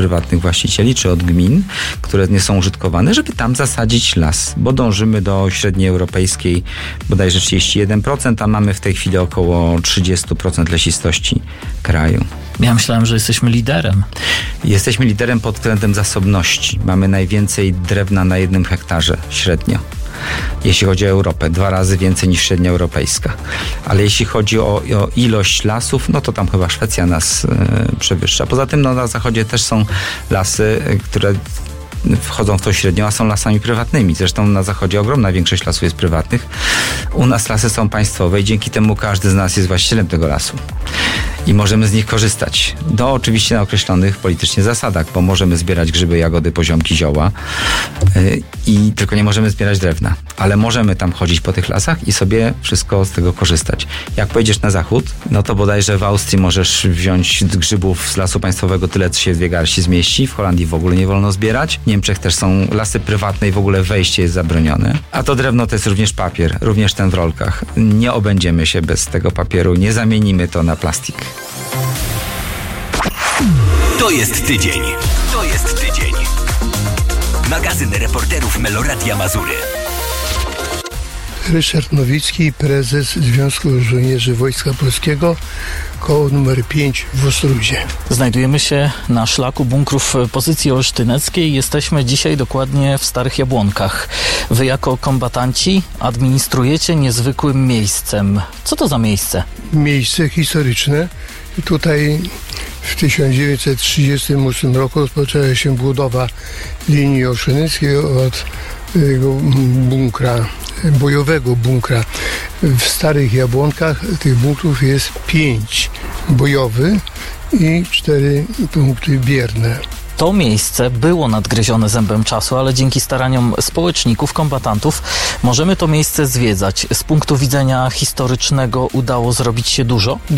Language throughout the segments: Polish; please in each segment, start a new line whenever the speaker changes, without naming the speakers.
prywatnych właścicieli, czy od gmin, które nie są użytkowane, żeby tam zasadzić las, bo dążymy do średniej europejskiej bodajże 31%, a mamy w tej chwili około 30% lesistości kraju.
Ja myślałem, że jesteśmy liderem.
Jesteśmy liderem pod względem zasobności. Mamy najwięcej drewna na 1 hektarze średnio. Jeśli chodzi o Europę, 2 razy więcej niż średnia europejska. Ale jeśli chodzi o ilość lasów, no to tam chyba Szwecja nas przewyższa. Poza tym na zachodzie też są lasy, które wchodzą w tą średnią, a są lasami prywatnymi. Zresztą na zachodzie ogromna większość lasów jest prywatnych. U nas lasy są państwowe i dzięki temu każdy z nas jest właścicielem tego lasu. I możemy z nich korzystać. Oczywiście na określonych politycznie zasadach, bo możemy zbierać grzyby, jagody, poziomki, zioła i tylko nie możemy zbierać drewna. Ale możemy tam chodzić po tych lasach i sobie wszystko z tego korzystać. Jak pojedziesz na zachód, no to bodajże w Austrii możesz wziąć grzybów z lasu państwowego tyle, co się w 2 garści zmieści. W Holandii w ogóle nie wolno zbierać. W Niemczech też są lasy prywatne i w ogóle wejście jest zabronione. A to drewno to jest również papier, również ten w rolkach. Nie obędziemy się bez tego papieru, nie zamienimy to na plastik.
To jest tydzień. To jest tydzień. Magazyn reporterów Meloradia Mazury.
Ryszard Nowicki, prezes Związku Żołnierzy Wojska Polskiego, koło numer 5 w Ostródzie.
Znajdujemy się na szlaku bunkrów pozycji olsztyneckiej. Jesteśmy dzisiaj dokładnie w Starych Jabłonkach. Wy jako kombatanci administrujecie niezwykłym miejscem. Co to za miejsce?
Miejsce historyczne. Tutaj w 1938 roku rozpoczęła się budowa linii olsztyneckiej od bunkra, bojowego bunkra. W Starych Jabłonkach tych bunkrów jest 5 bojowy i 4 punkty bierne.
To miejsce było nadgryzione zębem czasu, ale dzięki staraniom społeczników, kombatantów możemy to miejsce zwiedzać. Z punktu widzenia historycznego udało zrobić się dużo?
W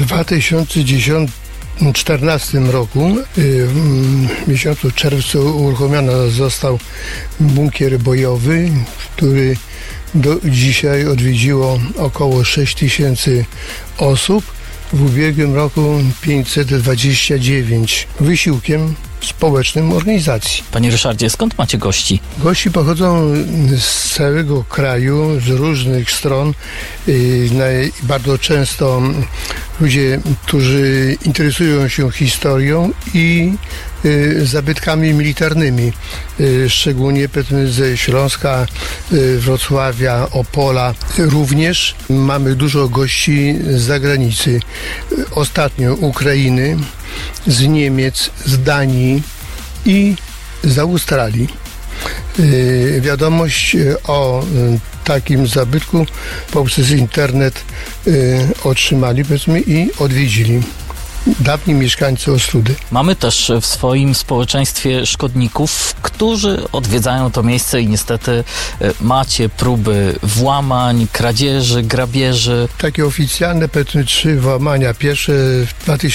2014 roku w miesiącu czerwcu uruchomiony został bunkier bojowy, który do dzisiaj odwiedziło około 6 000 osób. W ubiegłym roku 529 wysiłkiem społecznym organizacji.
Panie Ryszardzie, skąd macie gości?
Gości pochodzą z całego kraju, z różnych stron. Bardzo często ludzie, którzy interesują się historią i zabytkami militarnymi, szczególnie powiedzmy ze Śląska, Wrocławia, Opola. Również mamy dużo gości z zagranicy. Ostatnio Ukrainy, z Niemiec, z Danii i z Australii. Wiadomość o takim zabytku poprzez internet otrzymali, powiedzmy, i odwiedzili dawni mieszkańcy Ostrudy.
Mamy też w swoim społeczeństwie szkodników, którzy odwiedzają to miejsce i niestety macie próby włamań, kradzieży, grabieży.
Takie oficjalne, powiedzmy, 3 włamania. Pierwsze w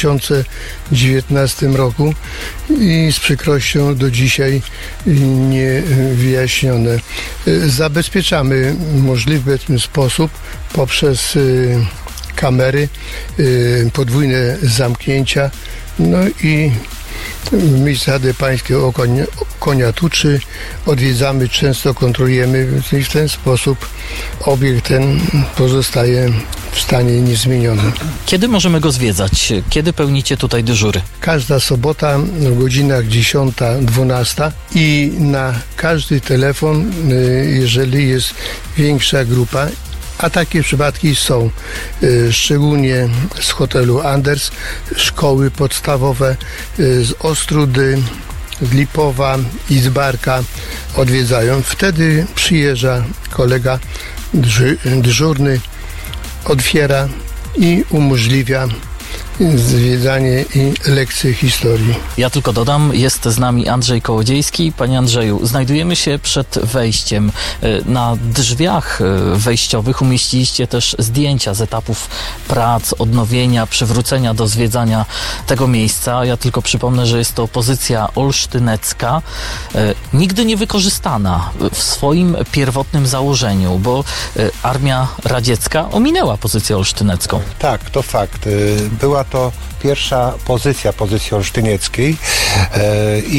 2019 roku i z przykrością do dzisiaj nie wyjaśnione. Zabezpieczamy możliwy, powiedzmy, sposób poprzez kamery, podwójne zamknięcia, no i w miejscach pańskiego konia tuczy odwiedzamy, często kontrolujemy i w ten sposób obiekt ten pozostaje w stanie niezmienionym.
Kiedy możemy go zwiedzać? Kiedy pełnicie tutaj dyżury?
Każda sobota w godzinach 10-12 i na każdy telefon, jeżeli jest większa grupa. A takie przypadki są szczególnie z hotelu Anders, szkoły podstawowe, z Ostrudy, z Lipowa i z Barka odwiedzają. Wtedy przyjeżdża kolega dyżurny, otwiera i umożliwia zwiedzanie i lekcje historii.
Ja tylko dodam, jest z nami Andrzej Kołodziejski. Panie Andrzeju, znajdujemy się przed wejściem. Na drzwiach wejściowych umieściliście też zdjęcia z etapów prac, odnowienia, przywrócenia do zwiedzania tego miejsca. Ja tylko przypomnę, że jest to pozycja olsztynecka, nigdy nie wykorzystana w swoim pierwotnym założeniu, bo Armia Radziecka ominęła pozycję olsztynecką.
Tak, to fakt. Była to pierwsza pozycja olsztynieckiej